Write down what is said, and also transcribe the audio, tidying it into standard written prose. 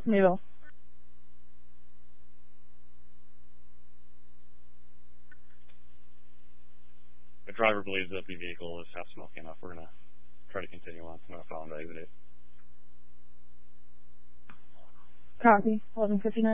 Mayville. The driver believes that the vehicle is half smoking enough. We're going to try to continue on. I'm going to follow him to exit it. Copy. 11:59.